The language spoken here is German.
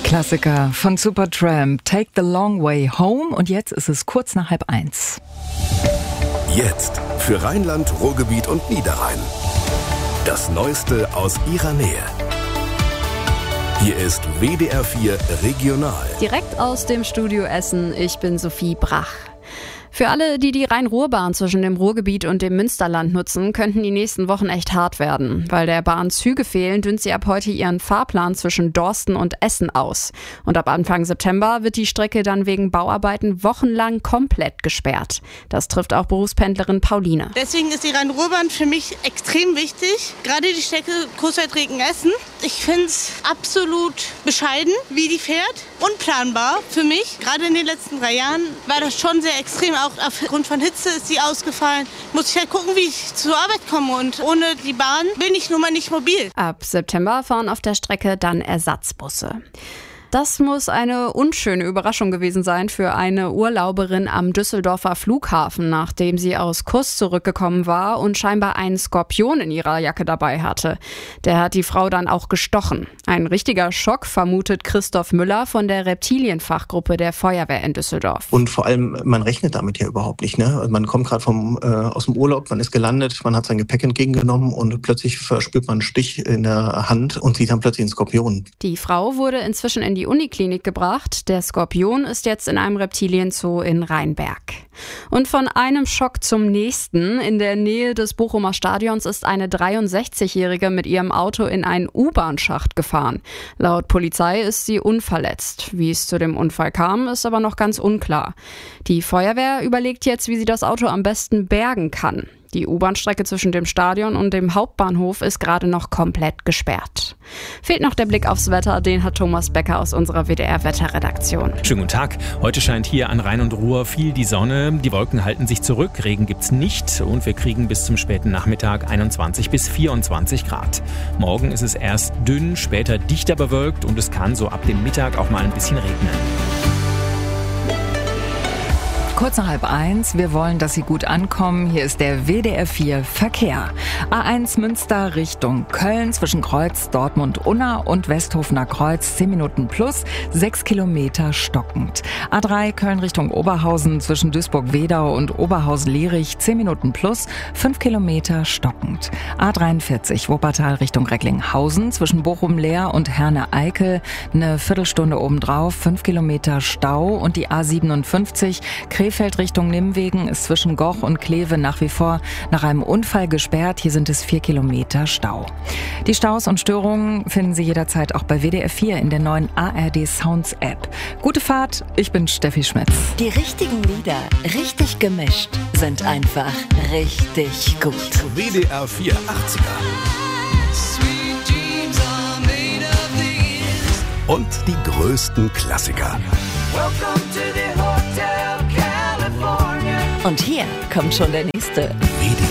Klassiker von Supertramp, Take the Long Way Home, und jetzt ist es kurz nach 12:30. Jetzt für Rheinland, Ruhrgebiet und Niederrhein. Das Neueste aus ihrer Nähe. Hier ist WDR 4 Regional. Direkt aus dem Studio Essen, ich bin Sophie Brach. Für alle, die die Rhein-Ruhr-Bahn zwischen dem Ruhrgebiet und dem Münsterland nutzen, könnten die nächsten Wochen echt hart werden. Weil der Bahn Züge fehlen, dünnt sie ab heute ihren Fahrplan zwischen Dorsten und Essen aus. Und ab Anfang September wird die Strecke dann wegen Bauarbeiten wochenlang komplett gesperrt. Das trifft auch Berufspendlerin Pauline. Deswegen ist die Rhein-Ruhr-Bahn für mich extrem wichtig. Gerade die Strecke Coesfeld-Regen-Essen. Ich finde es absolut bescheiden, wie die fährt. Unplanbar für mich. Gerade in den letzten 3 Jahren war das schon sehr extrem. Auch aufgrund von Hitze ist sie ausgefallen. Muss ich halt gucken, wie ich zur Arbeit komme. Und ohne die Bahn bin ich nun mal nicht mobil. Ab September fahren auf der Strecke dann Ersatzbusse. Das muss eine unschöne Überraschung gewesen sein für eine Urlauberin am Düsseldorfer Flughafen, nachdem sie aus Kurs zurückgekommen war und scheinbar einen Skorpion in ihrer Jacke dabei hatte. Der hat die Frau dann auch gestochen. Ein richtiger Schock, vermutet Christoph Müller von der Reptilienfachgruppe der Feuerwehr in Düsseldorf. Und vor allem, man rechnet damit ja überhaupt nicht. Ne? Man kommt gerade aus dem Urlaub, man ist gelandet, man hat sein Gepäck entgegengenommen und plötzlich verspürt man einen Stich in der Hand und sieht dann plötzlich einen Skorpion. Die Frau wurde inzwischen in die Uniklinik gebracht. Der Skorpion ist jetzt in einem Reptilienzoo in Rheinberg. Und von einem Schock zum nächsten. In der Nähe des Bochumer Stadions ist eine 63-Jährige mit ihrem Auto in einen U-Bahn-Schacht gefahren. Laut Polizei ist sie unverletzt. Wie es zu dem Unfall kam, ist aber noch ganz unklar. Die Feuerwehr überlegt jetzt, wie sie das Auto am besten bergen kann. Die U-Bahn-Strecke zwischen dem Stadion und dem Hauptbahnhof ist gerade noch komplett gesperrt. Fehlt noch der Blick aufs Wetter, den hat Thomas Becker aus unserer WDR-Wetterredaktion. Schönen guten Tag. Heute scheint hier an Rhein und Ruhr viel die Sonne. Die Wolken halten sich zurück, Regen gibt's nicht und wir kriegen bis zum späten Nachmittag 21 bis 24 Grad. Morgen ist es erst dünn, später dichter bewölkt und es kann so ab dem Mittag auch mal ein bisschen regnen. Kurz nach 12:30, wir wollen, dass Sie gut ankommen. Hier ist der WDR 4 Verkehr. A1 Münster Richtung Köln zwischen Kreuz, Dortmund, Unna und Westhofener Kreuz 10 Minuten plus, 6 Kilometer stockend. A3 Köln Richtung Oberhausen zwischen Duisburg-Wedau und Oberhausen-Lierich 10 Minuten plus, 5 Kilometer stockend. A43 Wuppertal Richtung Recklinghausen zwischen Bochum-Leer und Herne-Eickel eine Viertelstunde obendrauf, 5 Kilometer Stau. Und die A57 Krefeld Richtung Nimwegen ist zwischen Goch und Kleve nach wie vor nach einem Unfall gesperrt. Hier sind es 4 Kilometer Stau. Die Staus und Störungen finden Sie jederzeit auch bei WDR 4 in der neuen ARD Sounds App. Gute Fahrt, ich bin Steffi Schmitz. Die richtigen Lieder, richtig gemischt, sind einfach richtig gut. WDR 4 80er. Und die größten Klassiker. Und hier kommt schon der nächste.